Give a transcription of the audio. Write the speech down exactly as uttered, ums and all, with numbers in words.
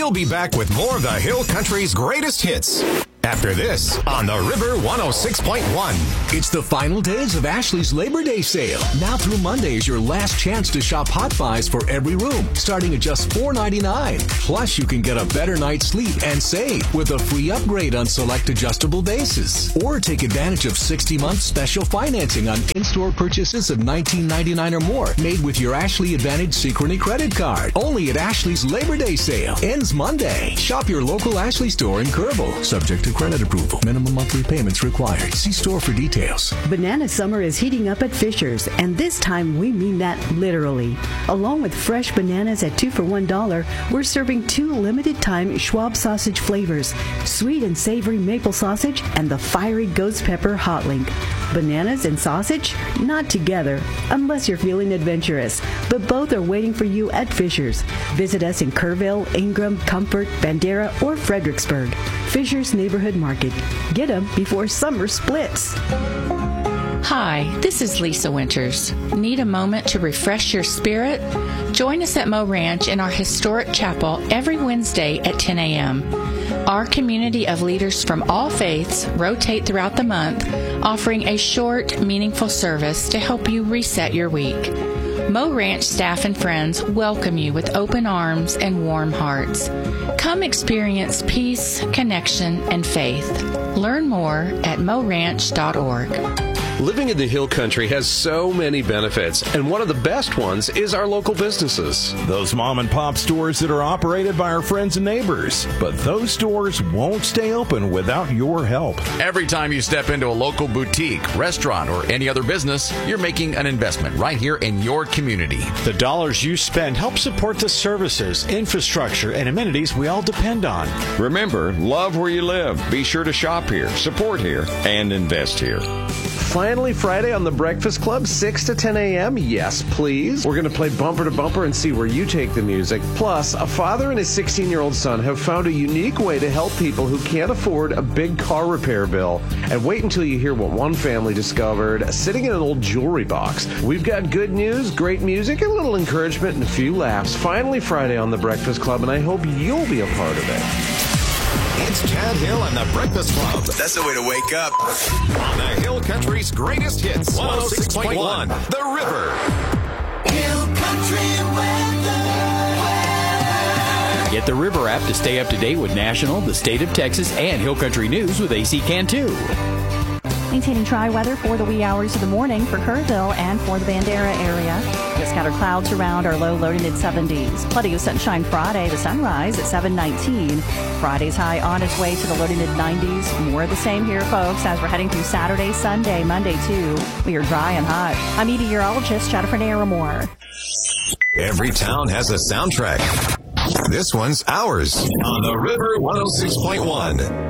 We'll be back with more of the Hill Country's greatest hits after this on the River one oh six point one. It's the final days of Ashley's Labor Day sale. Now through Monday is your last chance to shop Hot Buys for every room, starting at just four ninety-nine. Plus, you can get a better night's sleep and save with a free upgrade on select adjustable bases. Or take advantage of sixty month special financing on in-store purchases of nineteen ninety-nine or more, made with your Ashley Advantage Synchrony credit card. Only at Ashley's Labor Day sale. Ends Monday. Shop your local Ashley store in Kerrville. Subject to credit approval. Minimum monthly payments required. See store for details. Banana summer is heating up at Fisher's, and this time we mean that literally. Along with fresh bananas at two for one dollar, we're serving two limited-time Schwab sausage flavors, sweet and savory maple sausage and the fiery ghost pepper hot link. Bananas and sausage? Not together, unless you're feeling adventurous. But both are waiting for you at Fisher's. Visit us in Kerrville, Ingram, Comfort, Bandera, or Fredericksburg. Fisher's Neighborhood Market. Get them before summer splits. Hi, this is Lisa Winters. Need a moment to refresh your spirit? Join us at Mo Ranch in our historic chapel every Wednesday at ten a.m. Our community of leaders from all faiths rotate throughout the month, offering a short, meaningful service to help you reset your week. Mo Ranch staff and friends welcome you with open arms and warm hearts. Come experience peace, connection, and faith. Learn more at mo ranch dot org. Living in the Hill Country has so many benefits, and one of the best ones is our local businesses. Those mom and pop stores that are operated by our friends and neighbors. But those stores won't stay open without your help. Every time you step into a local boutique, restaurant, or any other business, you're making an investment right here in your community. The dollars you spend help support the services, infrastructure, and amenities we all depend on. Remember, love where you live. Be sure to shop here, support here, and invest here. Finally, Friday on The Breakfast Club, six to ten a.m. Yes, please. We're going to play bumper to bumper and see where you take the music. Plus, a father and his sixteen-year-old son have found a unique way to help people who can't afford a big car repair bill. And wait until you hear what one family discovered sitting in an old jewelry box. We've got good news, great music, a little encouragement, and a few laughs. Finally, Friday on The Breakfast Club, and I hope you'll be a part of it. It's Chad Hill and the Breakfast Club. That's the way to wake up. On the Hill Country's greatest hits, one oh six point one, The River. Hill Country weather. Get the River app to stay up to date with national, the state of Texas, and Hill Country news with A C Cantu. Maintaining dry weather for the wee hours of the morning for Kerrville and for the Bandera area. With scattered clouds around, our low low to mid seventies. Plenty of sunshine Friday. The sunrise at seven nineteen. Friday's high on its way to the low to mid nineties. More of the same here, folks, as we're heading through Saturday, Sunday, Monday, too. We are dry and hot. I'm meteorologist Jennifer Naramore. Every town has a soundtrack. This one's ours on the River one oh six point one.